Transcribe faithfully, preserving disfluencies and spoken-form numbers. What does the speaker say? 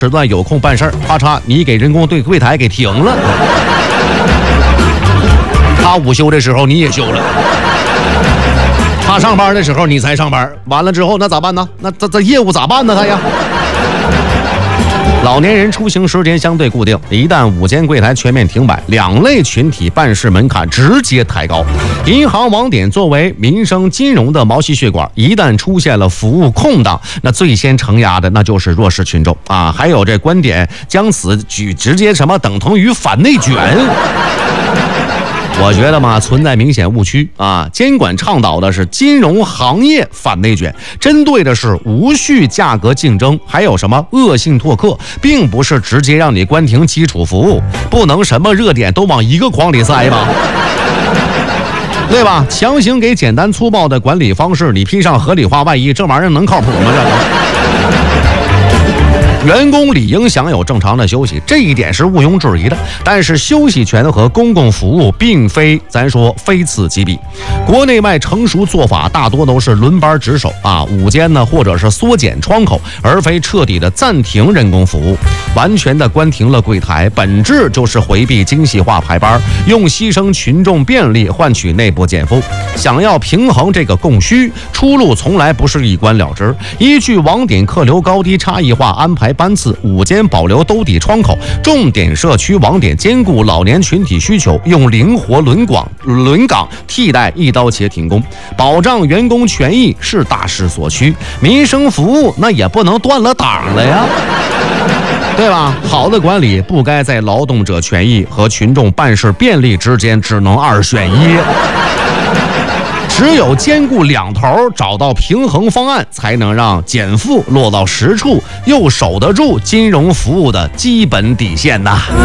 时段有空办事儿，咔嚓，你给人工对柜台给停了。他午休的时候你也休了，他上班的时候你才上班，完了之后那咋办呢？那这这业务咋办呢？他呀。老年人出行时间相对固定，一旦午间柜台全面停摆，两类群体办事门槛直接抬高。银行网点作为民生金融的毛细血管，一旦出现了服务空档，那最先承压的那就是弱势群众啊！还有这观点将此举直接什么等同于反内卷。我觉得嘛，存在明显误区啊！监管倡导的是金融行业反内卷，针对的是无序价格竞争，还有什么恶性拓客，并不是直接让你关停基础服务，不能什么热点都往一个筐里塞吧。对吧？强行给简单粗暴的管理方式你披上合理化外衣，这玩意儿能靠谱吗？这个。员工理应享有正常的休息，这一点是毋庸置疑的。但是休息权和公共服务并非咱说非此即彼，国内外成熟做法大多都是轮班值守啊，午间呢或者是缩减窗口，而非彻底的暂停人工服务。完全的关停了柜台，本质就是回避精细化排班，用牺牲群众便利换取内部减负。想要平衡这个供需，出路从来不是一关了之。依据网点客流高低差异化安排班次，午间保留兜底窗口，重点社区网点兼顾老年群体需求，用灵活轮岗轮岗替代一刀切停工，保障员工权益是大势所趋。民生服务那也不能断了档了呀。对吧？好的管理不该在劳动者权益和群众办事便利之间只能二选一，只有兼顾两头，找到平衡方案，才能让减负落到实处，又守得住金融服务的基本底线呐。